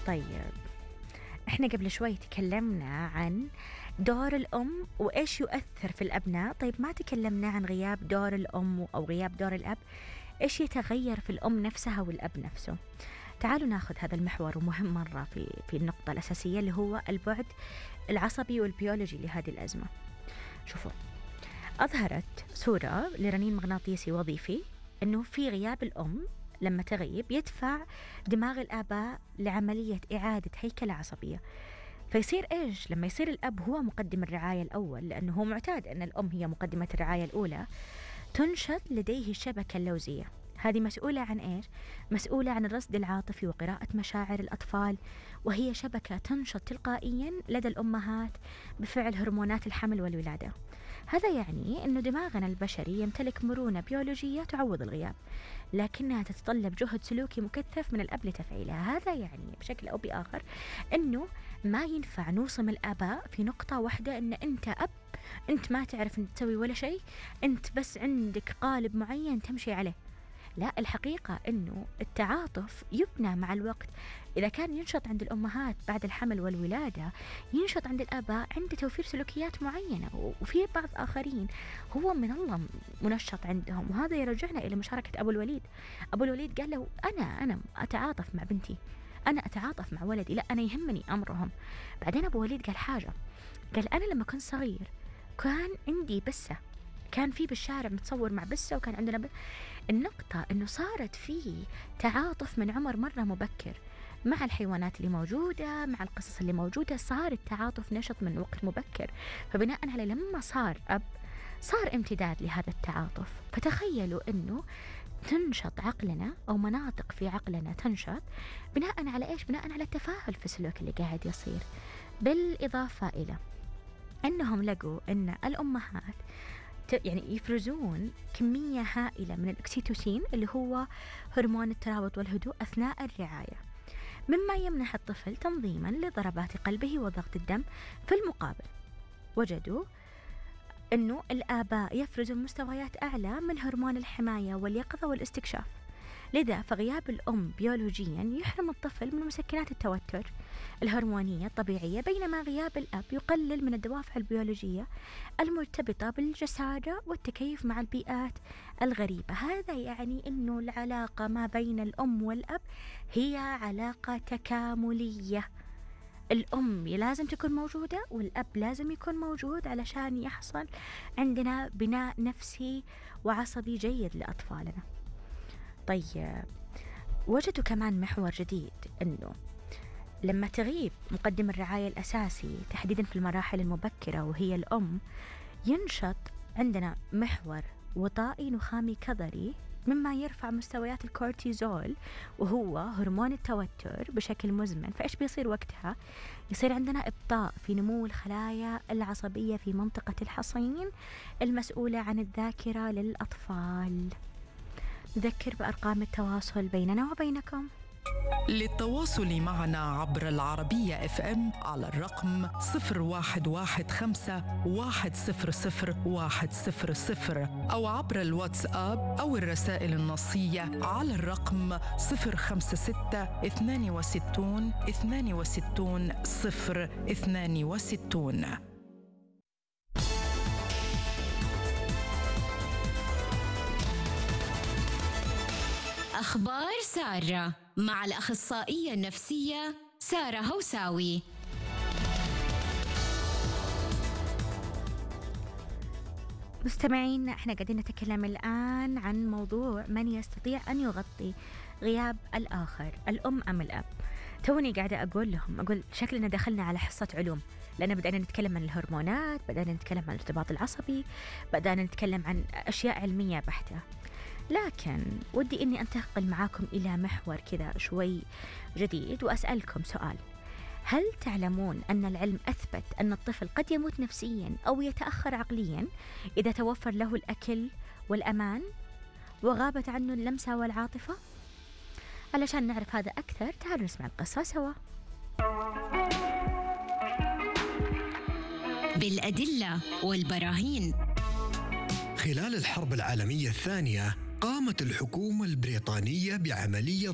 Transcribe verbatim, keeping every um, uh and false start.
طيب، احنا قبل شوي تكلمنا عن دور الأم وإيش يؤثر في الأبناء. طيب ما تكلمنا عن غياب دور الأم أو غياب دور الأب، إيش يتغير في الأم نفسها والأب نفسه. تعالوا ناخذ هذا المحور، ومهم مرة في في النقطة الأساسية اللي هو البعد العصبي والبيولوجي لهذه الأزمة. شوفوا، أظهرت صورة لرنين مغناطيسي وظيفي أنه في غياب الأم لما تغيب يدفع دماغ الآباء لعملية إعادة هيكلة عصبية. فيصير إيش لما يصير الأب هو مقدم الرعاية الأول، لأنه هو معتاد أن الأم هي مقدمة الرعاية الأولى، تنشط لديه الشبكة اللوزية. هذه مسؤولة عن إيش؟ مسؤولة عن الرصد العاطفي وقراءة مشاعر الأطفال، وهي شبكة تنشط تلقائيا لدى الأمهات بفعل هرمونات الحمل والولادة. هذا يعني أن دماغنا البشري يمتلك مرونة بيولوجية تعوض الغياب، لكنها تتطلب جهد سلوكي مكثف من الأب لتفعيلها. هذا يعني بشكل أو بآخر أنه ما ينفع نوصم الآباء في نقطة واحدة أن أنت أب، أنت ما تعرف أن تسوي ولا شيء، أنت بس عندك قالب معين تمشي عليه. لا، الحقيقة أنه التعاطف يبنى مع الوقت. إذا كان ينشط عند الأمهات بعد الحمل والولادة، ينشط عند الآباء عند توفير سلوكيات معينة، وفي بعض آخرين هو من الله منشط عندهم. وهذا يرجعنا إلى مشاركة أبو الوليد. أبو الوليد قال له أنا أنا أتعاطف مع بنتي، أنا أتعاطف مع ولدي، لا أنا يهمني أمرهم. بعدين أبو الوليد قال حاجة، قال أنا لما كنت صغير كان عندي بسة، كان في بالشارع متصور مع بسة، وكان عندنا بس. النقطة أنه صارت فيه تعاطف من عمر مرة مبكر مع الحيوانات اللي موجودة، مع القصص اللي موجودة، صار التعاطف نشط من وقت مبكر. فبناء على لما صار أب صار امتداد لهذا التعاطف. فتخيلوا أنه تنشط عقلنا أو مناطق في عقلنا تنشط بناء على إيش؟ بناء على التفاعل في السلوك اللي قاعد يصير. بالإضافة إلى أنهم لقوا أن الأمهات يعني يفرزون كمية هائلة من الأكسيتوسين اللي هو هرمون الترابط والهدوء أثناء الرعاية، مما يمنح الطفل تنظيما لضربات قلبه وضغط الدم. في المقابل وجدوا أنه الآباء يفرزون مستويات أعلى من هرمون الحماية واليقظة والاستكشاف. لذا فغياب الأم بيولوجيا يحرم الطفل من مسكنات التوتر الهرمونية الطبيعية، بينما غياب الأب يقلل من الدوافع البيولوجية المرتبطة بالجسارة والتكيف مع البيئات الغريبة. هذا يعني أنه العلاقة ما بين الأم والأب هي علاقة تكاملية. الأم لازم تكون موجودة والأب لازم يكون موجود علشان يحصل عندنا بناء نفسي وعصبي جيد لأطفالنا. طيب، وجدوا كمان محور جديد، أنه لما تغيب مقدم الرعاية الأساسي تحديدا في المراحل المبكرة وهي الأم، ينشط عندنا محور وطائي نخامي كظري، مما يرفع مستويات الكورتيزول وهو هرمون التوتر بشكل مزمن. فإيش بيصير وقتها؟ يصير عندنا إبطاء في نمو الخلايا العصبية في منطقة الحصين المسؤولة عن الذاكرة للأطفال. نذكر بأرقام التواصل بيننا وبينكم. للتواصل معنا عبر العربية اف ام على الرقم صفر واحد واحد خمسة واحد صفر صفر واحد صفر صفر، أو عبر الواتساب أو الرسائل النصية على الرقم صفر خمسة ستة اثنان وستون اثنان وستون صفر اثنان وستون. أخبار سارة مع الأخصائية النفسية سارة هوساوي. مستمعين، احنا قاعدين نتكلم الآن عن موضوع من يستطيع أن يغطي غياب الآخر، الأم أم الأب. توني قاعدة أقول لهم، أقول شكلنا دخلنا على حصة علوم، لأن بدأنا نتكلم عن الهرمونات، بدأنا نتكلم عن الارتباط العصبي، بدأنا نتكلم عن أشياء علمية بحتة. لكن ودي أني أنتقل معاكم إلى محور كذا شوي جديد وأسألكم سؤال. هل تعلمون أن العلم أثبت أن الطفل قد يموت نفسيا أو يتأخر عقليا إذا توفر له الأكل والأمان وغابت عنه اللمسة والعاطفة؟ علشان نعرف هذا أكثر تعالوا نسمع القصة سوا. بالأدلة والبراهين. خلال الحرب العالمية الثانية قامت الحكومة البريطانية بعملية